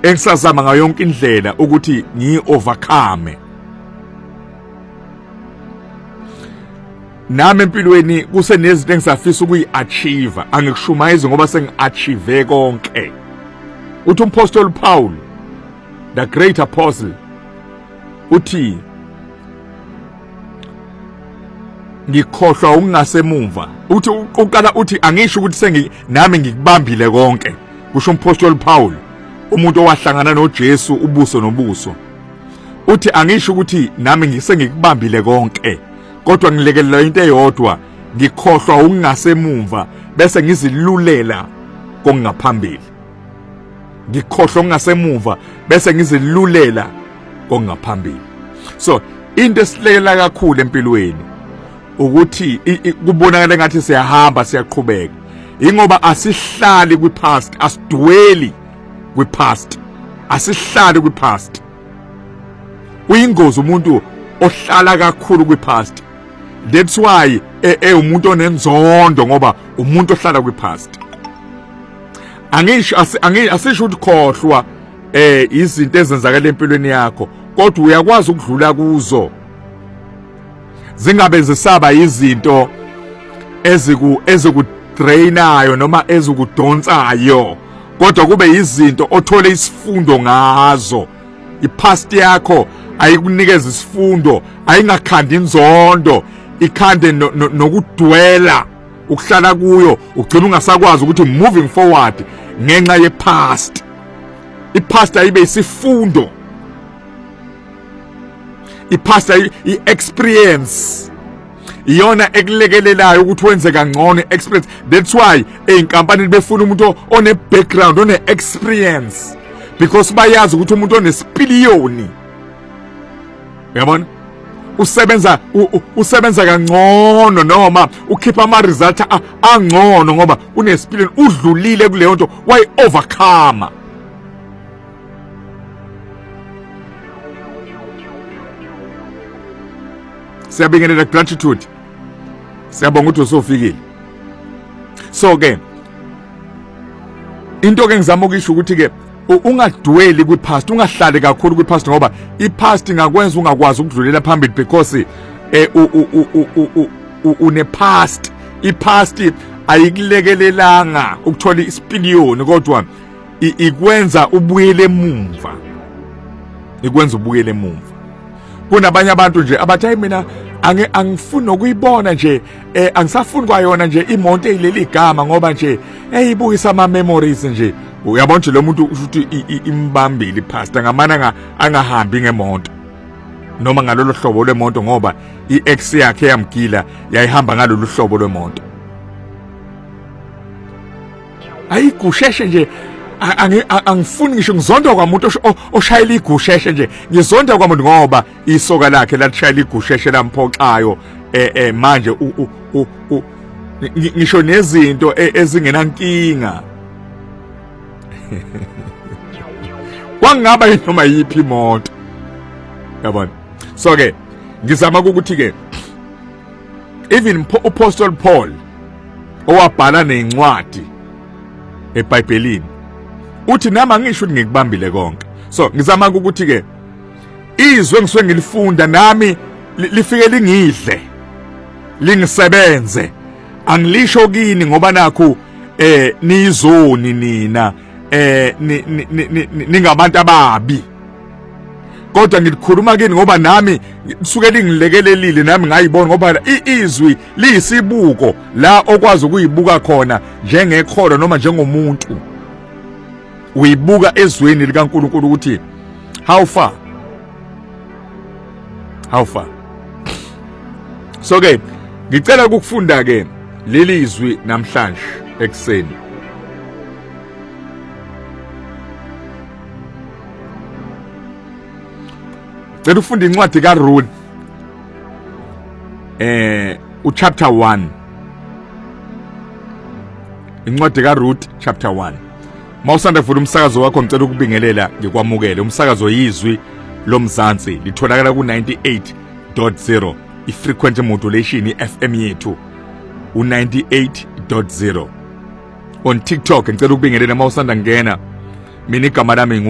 engisazama ngayo yonke indlela ukuthi ngi-overcome. Nami empilweni kusenezinto engisafisa ukuyi-achieve, angikushumayezi ngoba sengi-achieve konke. Uthi umpostoli Paul, the great apostle, uthi ngikhohlwa ukungasemumva. Uthi uqala uthi angisho ukuthi nami ngikubambile konke. Kusho umpostoli Paul, umuntu owahlangana noJesu ubuso nobuso. Uthi angisho ukuthi nami ngikubambile konke, kodwa ngilekelela into eyodwa, ngikhohlwa ukungasemumva bese ngizilulela kongaphambili. Ngikhohlwa ukungasemumva bese ngizilulela kongaphambili. So into esilekelela kakhulu empilweni ukuthi kubonakala ngathi siyahamba siyaqhubeka, ingoba asihlali kwi-past, asidweli kwi-past, asihlali kwi-past. Uyingozi umuntu ohlala kakhulu kwi-past. That's why umuntu onenzondo ngoba umuntu ohlala kwi-past. Asisho ukuthi khohlwa izinto ezenzakala empilweni yakho, kodwa uyakwazi ukudlula kuzo. Zingabe zisaba izinto ezikudrainayo noma ezikudonsayo, kodwa kube izinto othole isifundo ngazo. I-past yakho ayikunikeza isifundo, ayingakhandi inzondo, ikhande nokudwela, ukuhlala kuyo, ugcina ungasakwazi ukuthi moving forward ngenxa ye-past. I-past ayibe isifundo. I-past i-experience iyona ekulekelelayo ukuthi wenze kangcono experience. That's why einkampanini befuna umuntu one-background, one-experience, because bayazi ukuthi umuntu onesipiliyoni, yabona, usebenza kangcono noma ukhipha ama-result angcono ngoba unesipiliyoni, udlulile kuleyo nto, wayi-overcome. Siyabingelela gratitude. Siyabonga ukuthi usofikile. So ke into ke ngizama ukisho ukuthi ke ungadweli kwi-past, ungahlali kakhulu kwi-past ngoba i-past ingakwenza ungakwazi ukudlulela phambili because une-past. I-past ayikulekelelanga ukuthola isipiliyoni, kodwa ikwenza ubuyele emumva. Ikwenza ubuyele emumva. Kunabanye abantu nje abathi hayi mina angifuni nokuyibona nje, angisafuni kwayona nje imonto eyileli igama ngoba nje eyibuyisa ama memories nje. Uyabona nje lo muntu uthi imbambile i-past, ngamana angahambi ngemonto noma ngalolu hlobo lwemonto ngoba i-ex yakhe yamgila yayihamba ngalolu hlobo lwemonto. Ayigusheshe nje, angifuni ngisho ngizonda kwamuntu oshayela igusheshe nje, ngizonda kwamuntu ngoba isoka lakhe lashayela igusheshe lamphoxayo. Manje ngisho nezinto ezingenankinga kwangaba noma yiphi imoto, yabona. So ke ngizama ukuthi ke even uPaul Paul owabhala nencwadi eBhayibhelini uthi nami angisho ukuthi ngikubambile konke. So ngizama ukuthi ke izwe engisuke ngilifunda nami lifike lingidle, lingisebenze. Angilisho kini ngoba nakho nizoni nina ningabantu ababi, kodwa ngilikhuluma kini ngoba nami suke lingilekelelile, nami ngayibona ngoba izwi liyisibuko la okwazi ukuyibuka khona njengekholo noma njengomuntu. Uyibuka ezweni likaNkulunkulu ukuthi how far. So ke ngicela ukufunda ke leli izwi namhlanje ekseni. Ngicela ufunda incwadi kaRuth chapter 1. Incwadi kaRuth chapter 1. Mawusanda vula umsakazo wakho ngicela ukubingelela ngikwamukele. Umsakazo yizwi lomzansi litholakala ku 98.0 i-frequent modulation i-FM yethu u98.0. On TikTok ngicela ukubingelela mawusanda ngena. Mina igama lami